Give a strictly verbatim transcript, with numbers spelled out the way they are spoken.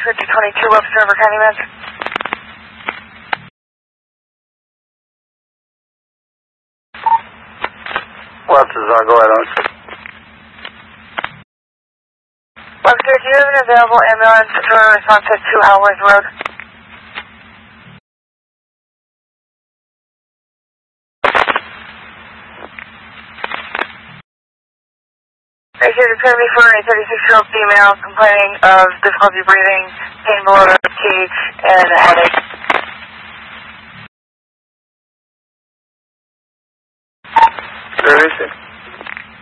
fifty twenty-two, Webster River County, man. Webster's on, go ahead on. Webster, do you have an available ambulance for response at two Howard Road? Thank you. It's going to be for a thirty-six-year-old female complaining of difficulty breathing, pain below the cage, and a headache. Where is it?